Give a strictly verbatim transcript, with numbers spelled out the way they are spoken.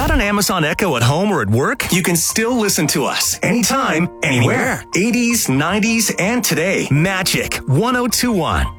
Got an Amazon Echo at home or at work? You can still listen to us anytime, anywhere. eighties, nineties, and today. Magic one oh two one.